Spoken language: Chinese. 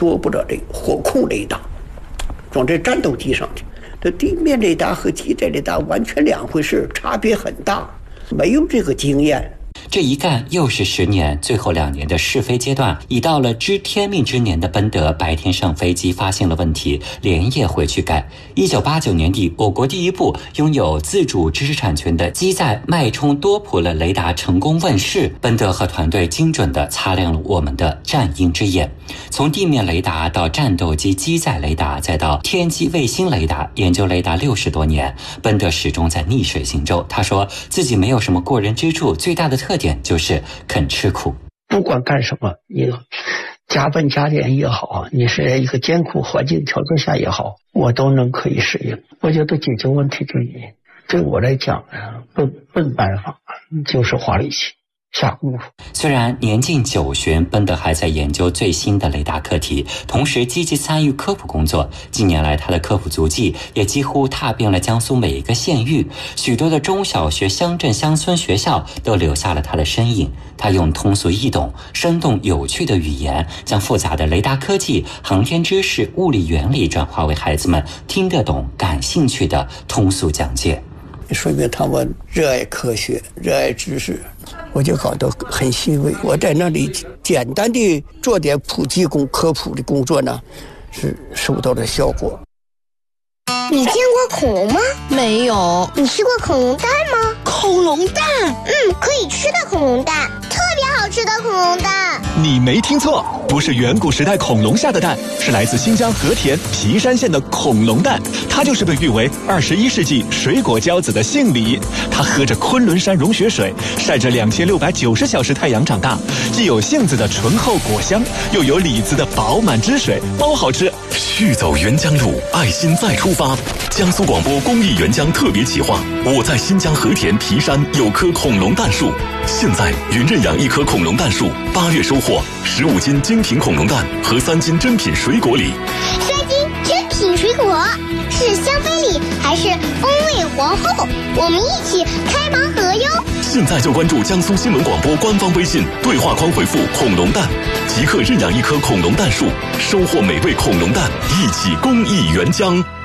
多部的这个火控雷达，装在战斗机上去。这地面雷达和机载雷达完全两回事，差别很大，没有这个经验。 这一干又是10年，最后2年的试飞阶段，已到了知天命之年的奔德白天上飞机发现了问题，连夜回去改。1989年底，我国第一部拥有自主知识产权的机载脉冲多普勒雷达成功问世。奔德和团队精准地擦亮了我们的战鹰之眼，从地面雷达到战斗机机载雷达，再到天基卫星雷达，研究雷达60多年，奔德始终在逆水行舟。他说自己没有什么过人之处，最大的特点就是肯吃苦。 不管干什么，你加班加点也好，你是一个艰苦环境条件下也好，我都能可以适应。我觉得解决问题对我来讲，笨办法就是花力气下功夫。 虽然年近90旬，奔德还在研究最新的雷达课题，同时积极参与科普工作。近年来，他的科普足迹也几乎踏遍了江苏每一个县域，许多的中小学、乡镇、乡村学校都留下了他的身影。他用通俗易懂、生动有趣的语言，将复杂的雷达科技、航天知识、物理原理转化为孩子们听得懂、感兴趣的通俗讲解。 说明他们热爱科学，热爱知识，我就感到很欣慰。我在那里简单的做点普及科普的工作呢，是收到了效果。 你见过恐龙吗？ 没有。 你吃过恐龙蛋吗？ 恐龙蛋？ 可以吃的恐龙蛋，特别好吃的恐龙蛋。 你没听错，不是远古时代恐龙下的蛋，是来自新疆和田皮山县的恐龙蛋。它就是被誉为21世纪水果骄子的杏李。它喝着昆仑山融雪水，晒着2690小时太阳长大，既有杏子的醇厚果香，又有李子的饱满汁水，包好吃。 续走沅江路，爱心再出发。江苏广播公益沅江特别企划，我在新疆和田皮山有棵恐龙蛋树。现在云认养1棵恐龙蛋树，8月收获15斤精品恐龙蛋和3斤珍品水果李。 3斤珍品水果是香妃李还是风味皇后？我们一起开盲盒哟！ 现在就关注江苏新闻广播官方微信，对话框回复恐龙蛋，即刻认养1棵恐龙蛋树，收获美味恐龙蛋，一起公益沅江。